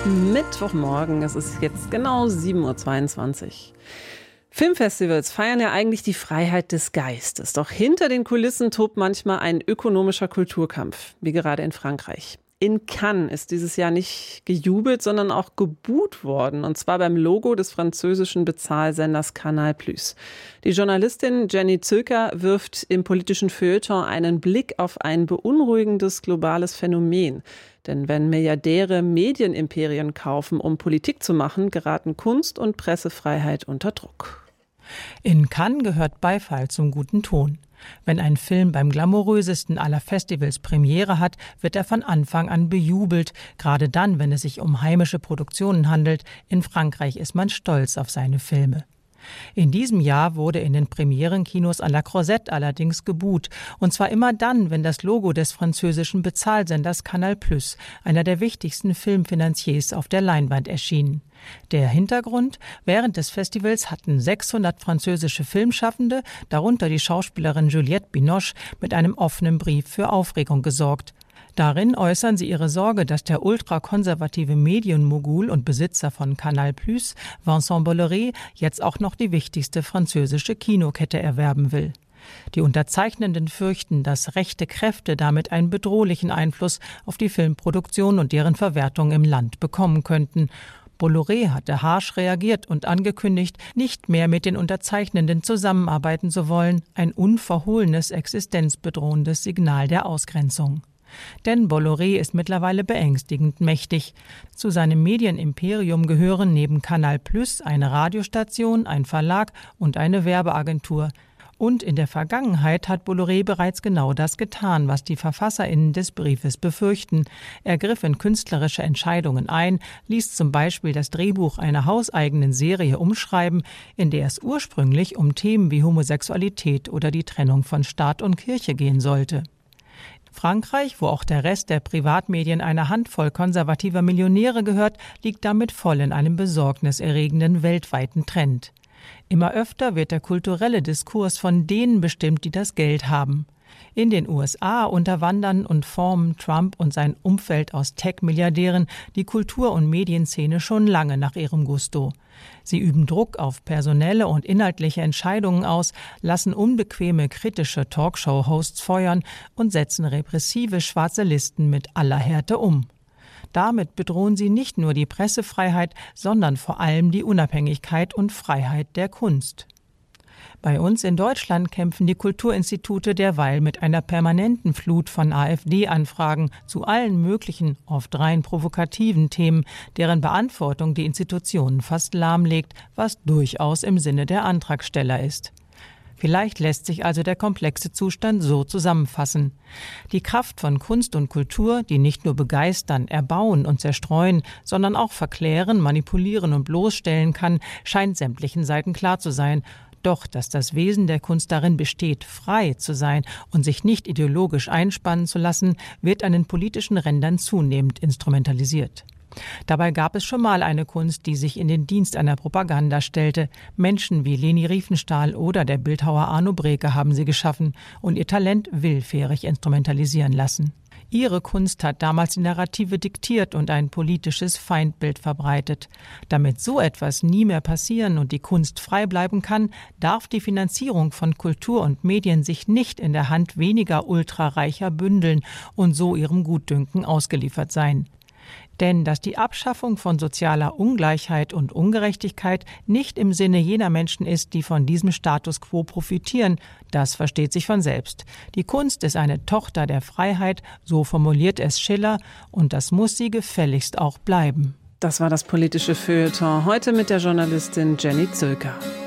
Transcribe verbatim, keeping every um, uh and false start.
Mittwochmorgen, es ist jetzt genau sieben Uhr zweiundzwanzig. Filmfestivals feiern ja eigentlich die Freiheit des Geistes. Doch hinter den Kulissen tobt manchmal ein ökonomischer Kulturkampf, wie gerade in Frankreich. In Cannes ist dieses Jahr nicht gejubelt, sondern auch gebuht worden. Und zwar beim Logo des französischen Bezahlsenders Canal plus. Die Journalistin Jenny Zöker wirft im politischen Feuilleton einen Blick auf ein beunruhigendes globales Phänomen. Denn wenn Milliardäre Medienimperien kaufen, um Politik zu machen, geraten Kunst- und Pressefreiheit unter Druck. In Cannes gehört Beifall zum guten Ton. Wenn ein Film beim glamourösesten aller Festivals Premiere hat, wird er von Anfang an bejubelt, gerade dann, wenn es sich um heimische Produktionen handelt. In Frankreich ist man stolz auf seine Filme. In diesem Jahr wurde in den Premierenkinos à la Croisette allerdings gebuht. Und zwar immer dann, wenn das Logo des französischen Bezahlsenders Canal plus, einer der wichtigsten Filmfinanziers, auf der Leinwand erschien. Der Hintergrund: Während des Festivals hatten sechshundert französische Filmschaffende, darunter die Schauspielerin Juliette Binoche, mit einem offenen Brief für Aufregung gesorgt. Darin äußern sie ihre Sorge, dass der ultrakonservative Medienmogul und Besitzer von Canal plus, Vincent Bolloré, jetzt auch noch die wichtigste französische Kinokette erwerben will. Die Unterzeichnenden fürchten, dass rechte Kräfte damit einen bedrohlichen Einfluss auf die Filmproduktion und deren Verwertung im Land bekommen könnten. Bolloré hatte harsch reagiert und angekündigt, nicht mehr mit den Unterzeichnenden zusammenarbeiten zu wollen, ein unverhohlenes, existenzbedrohendes Signal der Ausgrenzung. Denn Bolloré ist mittlerweile beängstigend mächtig. Zu seinem Medienimperium gehören neben Canal plus eine Radiostation, ein Verlag und eine Werbeagentur. Und in der Vergangenheit hat Bolloré bereits genau das getan, was die VerfasserInnen des Briefes befürchten. Er griff in künstlerische Entscheidungen ein, ließ zum Beispiel das Drehbuch einer hauseigenen Serie umschreiben, in der es ursprünglich um Themen wie Homosexualität oder die Trennung von Staat und Kirche gehen sollte. Frankreich, wo auch der Rest der Privatmedien einer Handvoll konservativer Millionäre gehört, liegt damit voll in einem besorgniserregenden weltweiten Trend. Immer öfter wird der kulturelle Diskurs von denen bestimmt, die das Geld haben. In den U S A unterwandern und formen Trump und sein Umfeld aus Tech-Milliardären die Kultur- und Medienszene schon lange nach ihrem Gusto. Sie üben Druck auf personelle und inhaltliche Entscheidungen aus, lassen unbequeme, kritische Talkshow-Hosts feuern und setzen repressive schwarze Listen mit aller Härte um. Damit bedrohen sie nicht nur die Pressefreiheit, sondern vor allem die Unabhängigkeit und Freiheit der Kunst. Bei uns in Deutschland kämpfen die Kulturinstitute derweil mit einer permanenten Flut von AfD-Anfragen zu allen möglichen, oft rein provokativen Themen, deren Beantwortung die Institutionen fast lahmlegt, was durchaus im Sinne der Antragsteller ist. Vielleicht lässt sich also der komplexe Zustand so zusammenfassen. Die Kraft von Kunst und Kultur, die nicht nur begeistern, erbauen und zerstreuen, sondern auch verklären, manipulieren und bloßstellen kann, scheint sämtlichen Seiten klar zu sein. Doch, dass das Wesen der Kunst darin besteht, frei zu sein und sich nicht ideologisch einspannen zu lassen, wird an den politischen Rändern zunehmend instrumentalisiert. Dabei gab es schon mal eine Kunst, die sich in den Dienst einer Propaganda stellte. Menschen wie Leni Riefenstahl oder der Bildhauer Arno Breke haben sie geschaffen und ihr Talent willfährig instrumentalisieren lassen. Ihre Kunst hat damals die Narrative diktiert und ein politisches Feindbild verbreitet. Damit so etwas nie mehr passieren und die Kunst frei bleiben kann, darf die Finanzierung von Kultur und Medien sich nicht in der Hand weniger Ultrareicher bündeln und so ihrem Gutdünken ausgeliefert sein. Denn dass die Abschaffung von sozialer Ungleichheit und Ungerechtigkeit nicht im Sinne jener Menschen ist, die von diesem Status quo profitieren, das versteht sich von selbst. Die Kunst ist eine Tochter der Freiheit, so formuliert es Schiller, und das muss sie gefälligst auch bleiben. Das war das politische Feuilleton, heute mit der Journalistin Jenny Zöker.